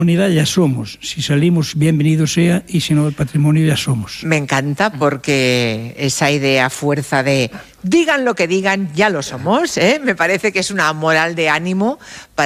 Unidad ya somos. Si salimos, bienvenido sea, y si no, el patrimonio ya somos. Me encanta porque esa idea fuerza de digan lo que digan, ya lo somos, ¿eh? Me parece que es una moral de ánimo para